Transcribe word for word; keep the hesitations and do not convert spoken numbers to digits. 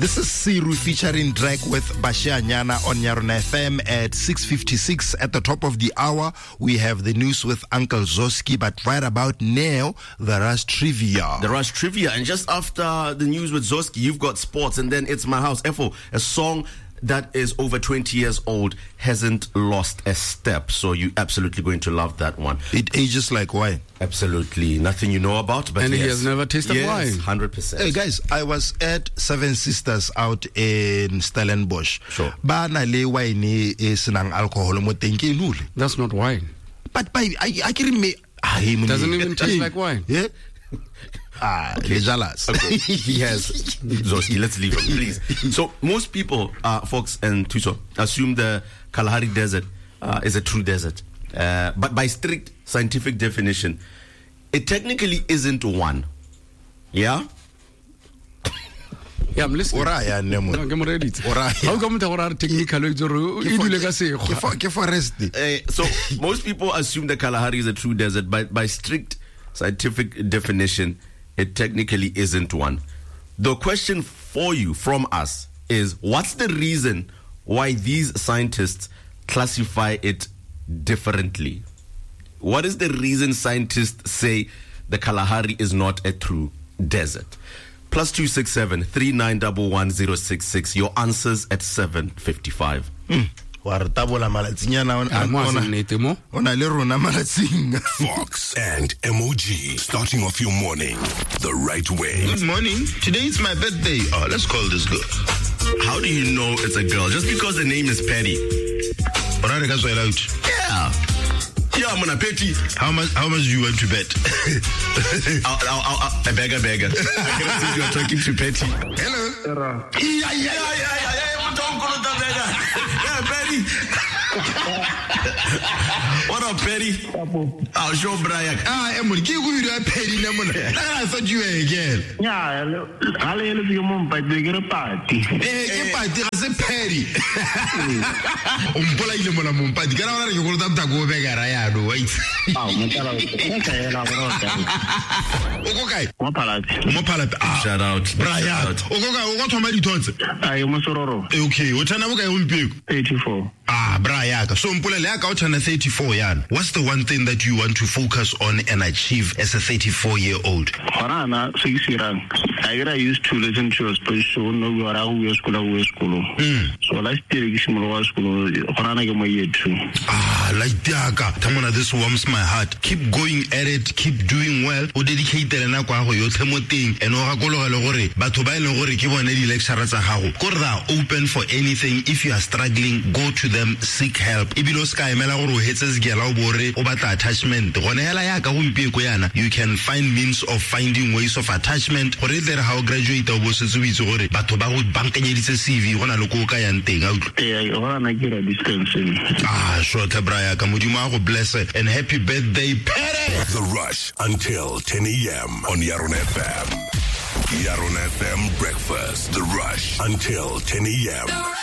This is Siru featuring Drake with Bashia Nyana on Yarona F M at six fifty-six. At the top of the hour, we have the news with Uncle Zoski, but right about now, the Rush Trivia. The Rush Trivia. And just after the news with Zoski, you've got sports, and then it's My House. F O, a song that is over twenty years old, hasn't lost a step. So you're absolutely going to love that one. It ages like wine. Absolutely. Nothing you know about, but and yes. he has never tasted yes, wine. one hundred percent. Hey guys, I was at Seven Sisters out in Stellenbosch. Sure. Ba na le wine e senang alcohol mo teng ke nule. That's not wine. But by I I can me doesn't even taste like wine. Yeah. Ah, okay. Jealous. Okay. He has Zoski, let's leave him, please. So most people, uh, Fox and Tuso, assume the Kalahari Desert uh, is a true desert. Uh, but by strict scientific definition, it technically isn't one. Yeah? Yeah, I'm listening. Oraya nemo. I'm ready. Oraya. How come the technical uh, So most people assume the Kalahari is a true desert, but by strict scientific definition, it technically isn't one. The question for you from us is, what's the reason why these scientists classify it differently? What is the reason scientists say the Kalahari is not a true desert? Plus two six seven three nine one one zero six six. Your answers at seven fifty five. Mm. Fox and M O G, starting off your morning the right way. Good morning. Today is my birthday. Oh, let's call this girl. How do you know it's a girl? Just because the name is Patty. Yeah. Yeah, I'm gonna Patty. How much? How much do you want to bet? I'll, I'll, I'll, a beggar, beggar. I cannot think you are talking to Patty. Hello. Yeah, yeah, yeah, yeah, yeah. I'm talking to the beggar. Yeah, Patty. What up, Patty? I'll show Brian. Ah, Emily, give you a penny. I thought you were a girl. Yeah, I'll let you move by bigger party. Eh, party as a penny. Um, Pola Lemon Mumpati. Get out of your old up to go beggar. I had to wait. Okay. Mopalat. Shout out. Brian. Okay, what am I doing? I am a sorrow. Okay, what time I will be? eighty-four. Ah, Brian. So, Mpulele thirty-four yan. What's the one thing that you want to focus on and achieve as a thirty-four-year-old? Horana, six years. I gotta use to listen to us, but so no, you are out of school, away school. So, let's take a small school. Horana, get my year too. Ah, like Diaka. Tamona, this warms my heart. Keep going at it, keep doing well. O dedicate the Nakwa, your Temoting, and Orakolo Lore, but to buy Lore, give one any lecturers a how. Korda open for anything. If you are struggling, go to them, seek help. Ibilo Sky Melaro Hetzes Gelabore, Obata attachment. You can find means of finding ways of attachment. Or either how graduate was a but about banking it's a C V, one a local and thing out. Yeah, I want to get a distance. Ah, short Braya, Kamudima, bless it, and happy birthday, Perry! The Rush until ten a.m. on Yarona F M. Yarona F M breakfast. The Rush until ten a.m.